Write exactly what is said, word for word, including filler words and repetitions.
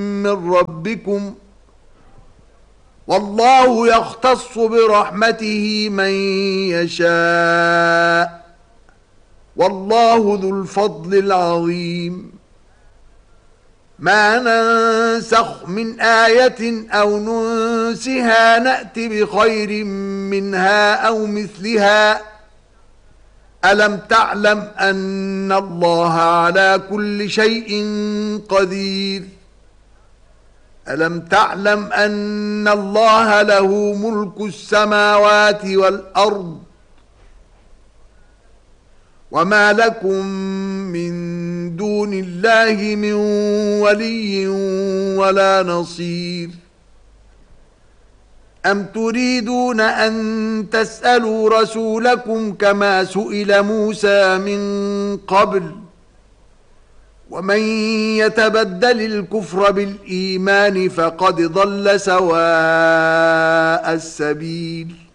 من ربكم والله يختص برحمته من يشاء والله ذو الفضل العظيم ما ننسخ من آية أو ننسها نأت بخير منها أو مثلها ألم تعلم أن الله على كل شيء قدير ألم تعلم أن الله له ملك السماوات والأرض وما لكم من دون الله من ولي ولا نصير أم تريدون أن تسألوا رسولكم كما سئل موسى من قبل ومن يتبدل الكفر بالإيمان فقد ضل سواء السبيل